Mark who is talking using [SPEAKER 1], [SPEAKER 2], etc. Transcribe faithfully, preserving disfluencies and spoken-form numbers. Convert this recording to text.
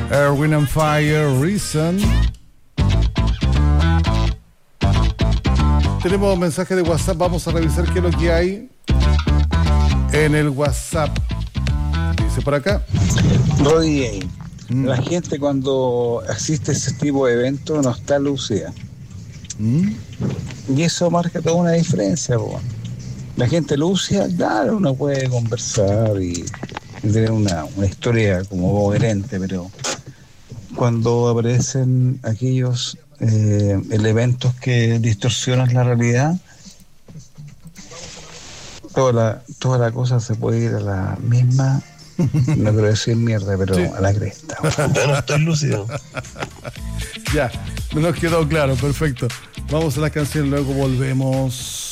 [SPEAKER 1] Earth, Wind and Fire, Reason. Tenemos mensaje de WhatsApp, vamos a revisar qué es lo que hay en el WhatsApp. Dice por acá.
[SPEAKER 2] Roddy, mm. la gente cuando asiste a ese tipo de eventos no está lúcida. Mm. Y eso marca toda una diferencia, po. La gente lúcida, claro, uno puede conversar y, y tener una, una historia como coherente, pero cuando aparecen aquellos eh, elementos que distorsionan la realidad, toda la, toda la cosa se puede ir a la misma, no quiero decir mierda, pero sí, a la cresta.
[SPEAKER 3] Ya no estoy lúcido.
[SPEAKER 1] Ya, nos quedó claro, perfecto. Vamos a la canción, luego volvemos.